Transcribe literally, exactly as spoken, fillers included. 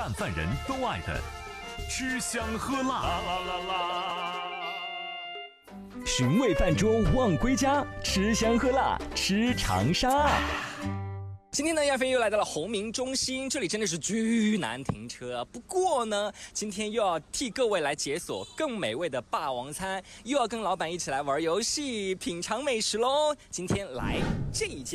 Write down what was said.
干饭人都爱的吃香喝辣。啦啦啦啦寻味饭桌望归家，吃香喝辣吃长沙。今天呢，亚飞又来到了红明中心，这里真的是巨难停车。不过呢，今天又要替各位来解锁更美味的霸王餐，又要跟老板一起来玩游戏、品尝美食喽。今天来这一间。